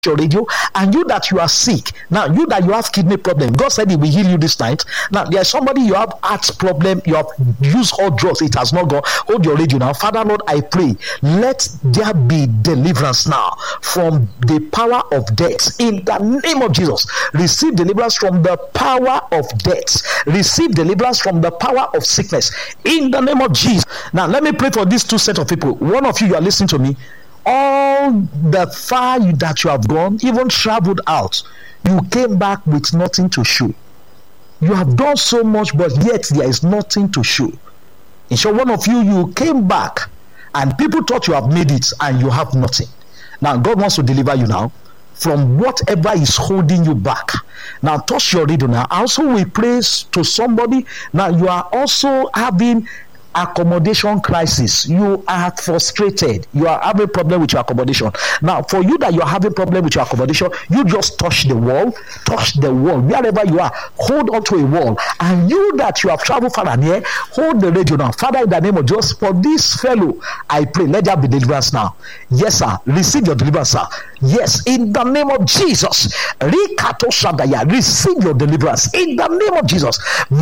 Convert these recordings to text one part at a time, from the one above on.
your radio, and you that you are sick, now you that you have kidney problem, God said he will heal you this night. Now there's somebody, you have heart problem, you have used all drugs, it has not gone. Hold your radio now. Father Lord, I pray, let there be deliverance now from the power of death in the name of Jesus. Receive deliverance from the power of death. Receive deliverance from the power of sickness in the name of Jesus. Now let me pray for these two set of people. One of you are listening to me, all the far that you have gone, even traveled out, you came back with nothing to show. You have done so much, but yet there is nothing to show. And so one of you came back and people thought you have made it and you have nothing. Now God wants to deliver you now from whatever is holding you back. Now touch your radio now. Also we pray to somebody. Now you are also having accommodation crisis. You are frustrated, you are having problem with your accommodation. Now for you that you are having problem with your accommodation, you just touch the wall wherever you are. Hold on to a wall. And you that you have traveled far and near, hold the radio now. Father, in the name of Jesus, for this fellow I pray, let there be deliverance now. Yes sir, receive your deliverance sir. Yes, in the name of Jesus, receive your deliverance in the name of Jesus.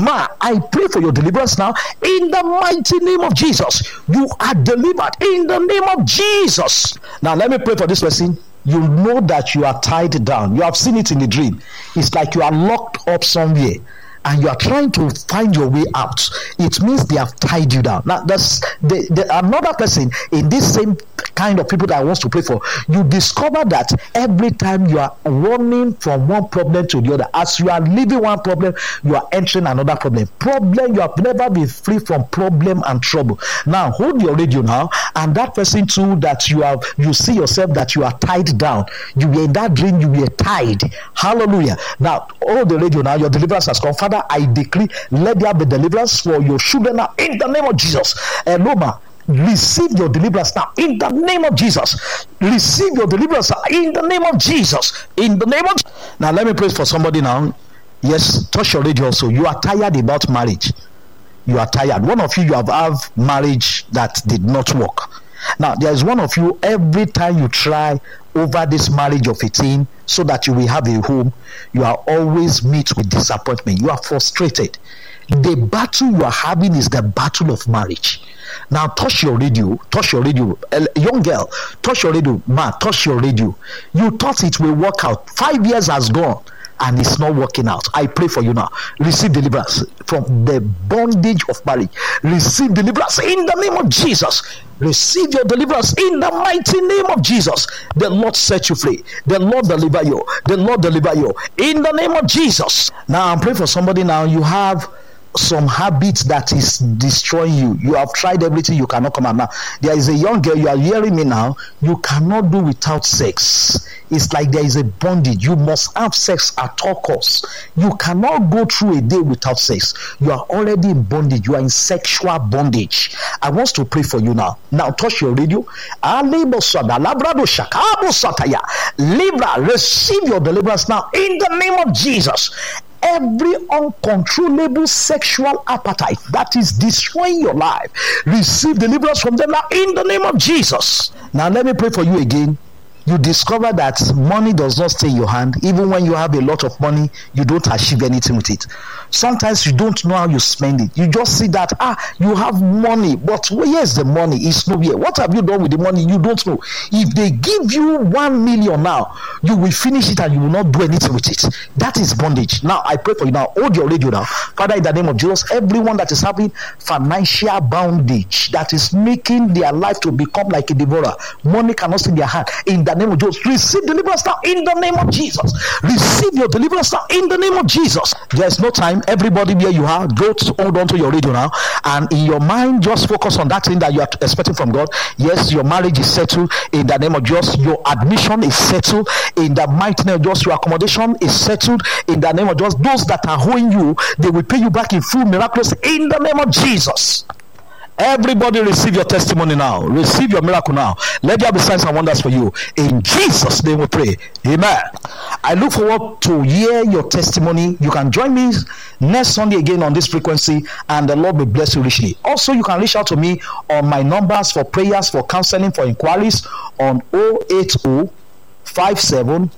I pray for your deliverance now in the mighty name of Jesus. You are delivered in the name of Jesus. Now let me pray for this person. You know that you are tied down. You have seen it in the dream. It's like you are locked up somewhere and you are trying to find your way out. It means they have tied you down. Now that's another person in this same kind of people that I want to pray for. You discover that every time you are running from one problem to the other, as you are leaving one problem, you are entering another problem. You have never been free from problem and trouble. Now hold your radio now, and that person too that you see yourself that you are tied down. You were in that dream, you were tied. Hallelujah. Now hold the radio now. Your deliverance has come. Father, I decree, let there be deliverance for your children now in the name of Jesus. Loma, receive your deliverance now in the name of Jesus. Receive your deliverance in the name of Jesus. In the name of Now let me pray for somebody now. Yes, touch your radio also. You are tired about marriage. You are tired. One of you have marriage that did not work. Now there is one of you, every time you try over this marriage of 18 so that you will have a home, you are always met with disappointment. You are frustrated. The battle you are having is the battle of marriage. Now touch your radio, young girl, touch your radio, man, touch your radio. You thought it will work out. 5 years has gone and it's not working out. I pray for you now. Receive deliverance from the bondage of marriage. Receive deliverance in the name of Jesus. Receive your deliverance in the mighty name of Jesus. The Lord set you free. The Lord deliver you. The Lord deliver you in the name of Jesus. Now I'm praying for somebody now. You have some habits that is destroying you. You have tried everything, you cannot come out. Now there is a young girl, you are hearing me now, you cannot do without sex. It's like there is a bondage. You must have sex at all costs. You cannot go through a day without sex. You are already in bondage. You are in sexual bondage. I want to pray for you now. Now touch your radio. Receive your deliverance now in the name of Jesus. Every uncontrollable sexual appetite that is destroying your life, receive deliverance from them now in the name of Jesus. Now let me pray for you again. You discover that money does not stay in your hand. Even when you have a lot of money, you don't achieve anything with it. Sometimes you don't know how you spend it. You just see that you have money, but where's the money? It's nowhere. What have you done with the money? You don't know. If they give you 1 million now, you will finish it and you will not do anything with it. That is bondage. Now I pray for you now. Hold your radio now. Father, in the name of Jesus, everyone that is having financial bondage that is making their life to become like a devourer, money cannot stay in their hand. In the name of Jesus, receive deliverance now in the name of Jesus. Receive your deliverance now in the name of Jesus. There is no time. Everybody where you are, don't hold on to your radio now, and in your mind just focus on that thing that you are expecting from God. Yes, your marriage is settled in the name of Jesus. Your admission is settled in the mighty name of Jesus. Your accommodation is settled in the name of Jesus. Those that are owing you, they will pay you back in full, miraculous, in the name of Jesus. Everybody receive your testimony now. Receive your miracle now. Let there be signs and wonders for you. In Jesus' name we pray. Amen. I look forward to hear your testimony. You can join me next Sunday again on this frequency, and the Lord will bless you richly. Also, you can reach out to me on my numbers for prayers, for counseling, for inquiries on 080 57